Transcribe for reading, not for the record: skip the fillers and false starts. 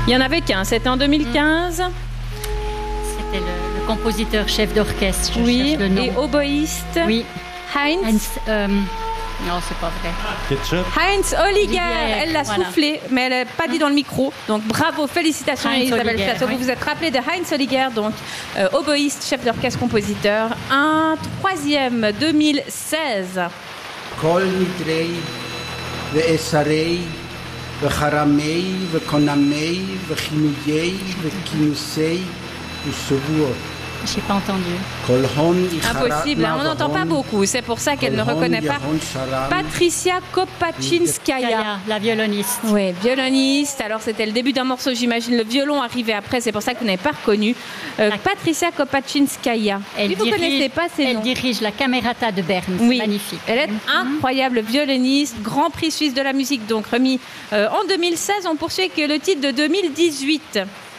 Il n'y en avait qu'un, c'était en 2015. C'était le compositeur chef d'orchestre, je Oui, cherche le nom. et oboïste. Oui. Heinz. Non, c'est pas vrai. Ketchup. Heinz Holliger, elle l'a voilà. soufflé, mais elle n'a pas dit dans le micro. Donc bravo, félicitations Heinz Isabelle Holliger, Chateau. oui. Vous vous êtes rappelé de Heinz Holliger, donc oboïste, chef d'orchestre, compositeur. Un troisième, 2016. Kol nidrei, ve'esarei, ve'charamei, ve'konamei, ve'chinuyei, ve'kinusei, ve'shavuot. J'ai pas entendu. Impossible, hein, on n'entend pas beaucoup. C'est pour ça qu'elle ne reconnaît pas Patricia Kopachinskaya. Kaya, la violoniste. Oui, violoniste. Alors, c'était le début d'un morceau, j'imagine. Le violon arrivait après, c'est pour ça que vous n'avez pas reconnu. Patricia Kopachinskaya. Elle vous ne connaissez pas ces Elle noms. dirige la Camerata de Berne. Oui, Magnifique. elle est incroyable violoniste, Grand Prix suisse de la musique, donc remis en 2016. On poursuit avec le titre de 2018.